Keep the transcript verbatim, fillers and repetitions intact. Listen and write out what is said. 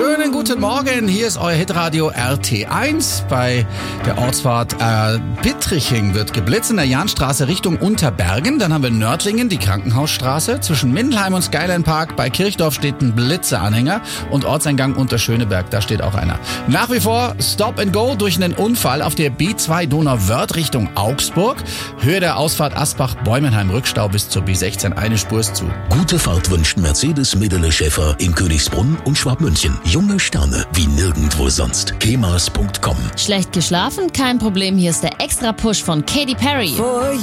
Schönen guten Morgen, hier ist euer Hitradio R T eins. Bei der Ortsfahrt äh, Bittriching wird geblitzt in der Jahnstraße Richtung Unterbergen. Dann haben wir Nördlingen, die Krankenhausstraße. Zwischen Mindelheim und Skyline Park bei Kirchdorf steht ein Blitzeanhänger und Ortseingang unter Schöneberg, da steht auch einer. Nach wie vor Stop and Go durch einen Unfall auf der B zwei Donauwörth Richtung Augsburg. Höhe der Ausfahrt Asbach-Bäumenheim, Rückstau bis zur B sechzehn, eine Spur ist zu. Gute Fahrt wünscht Mercedes Medele Schäfer in Königsbrunn und Schwabmünchen. Junge Sterne wie nirgendwo sonst. kemas punkt com. Schlecht geschlafen? Kein Problem, hier ist der Extra-Push von Katy Perry.